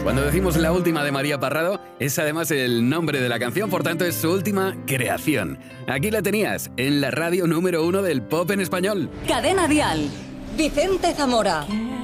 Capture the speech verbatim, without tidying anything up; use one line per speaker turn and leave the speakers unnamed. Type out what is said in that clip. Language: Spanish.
Cuando decimos la última de María Parrado, es además el nombre de la canción, por tanto es su última creación. Aquí la tenías, en la radio número uno del pop en español.
Cadena Dial. Vicente Zamora.